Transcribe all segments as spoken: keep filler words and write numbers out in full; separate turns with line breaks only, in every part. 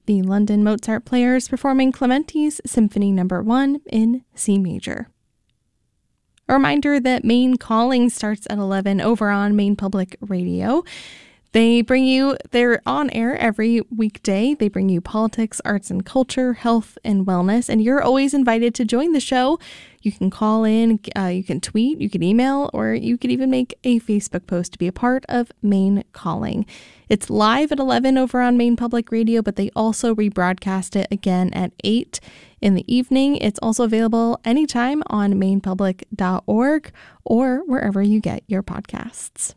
the London Mozart Players performing Clementi's Symphony Number one in C major. A reminder that Maine Calling starts at eleven over on Maine Public Radio. They bring you, they're on air every weekday. They bring you politics, arts and culture, health and wellness, and you're always invited to join the show. You can call in, uh, you can tweet, you can email, or you could even make a Facebook post to be a part of Maine Calling. It's live at eleven over on Maine Public Radio, but they also rebroadcast it again at eight in the evening. It's also available anytime on maine public dot org or wherever you get your podcasts.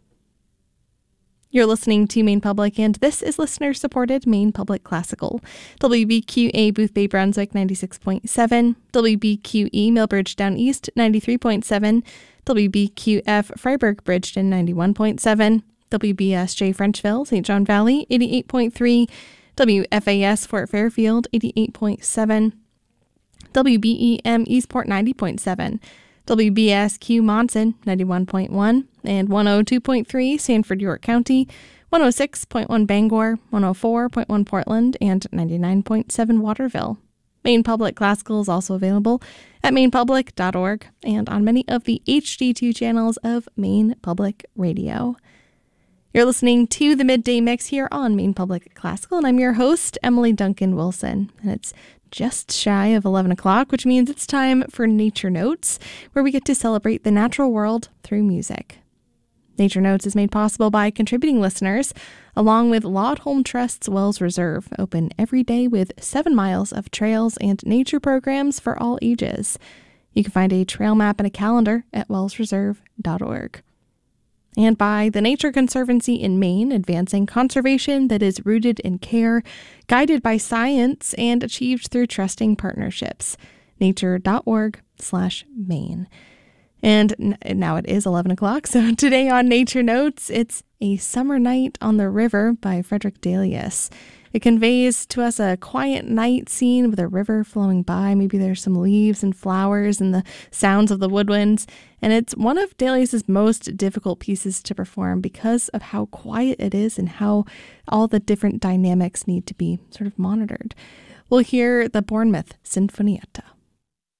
You're listening to Maine Public, and this is listener-supported Maine Public Classical. W B Q A Booth Bay Brunswick ninety-six point seven, W B Q E Millbridge Down East ninety-three point seven, W B Q F Freiburg Bridgeton ninety-one point seven, W B S J Frenchville Saint John Valley eighty-eight point three, W F A S Fort Fairfield eighty-eight point seven, W B E M Eastport ninety point seven, W B S Q Monson ninety-one point one, and one oh two point three Sanford York County, one oh six point one Bangor, one oh four point one Portland, and ninety-nine point seven Waterville. Maine Public Classical is also available at maine public dot org and on many of the H D two channels of Maine Public Radio. You're listening to the Midday Mix here on Maine Public Classical, and I'm your host, Emily Duncan Wilson, and it's just shy of eleven o'clock, which means it's time for Nature Notes, where we get to celebrate the natural world through music. Nature Notes is made possible by contributing listeners, along with Laud Home Trust's Wells Reserve, open every day with seven miles of trails and nature programs for all ages. You can find a trail map and a calendar at wells reserve dot org. And by the Nature Conservancy in Maine, advancing conservation that is rooted in care, guided by science, and achieved through trusting partnerships. nature dot org slash Maine. And n- now it is eleven o'clock, so today on Nature Notes, it's A Summer Night on the River by Frederick Delius. It conveys to us a quiet night scene with a river flowing by. Maybe there's some leaves and flowers and the sounds of the woodwinds. And it's one of Delius's most difficult pieces to perform because of how quiet it is and how all the different dynamics need to be sort of monitored. We'll hear the Bournemouth Sinfonietta.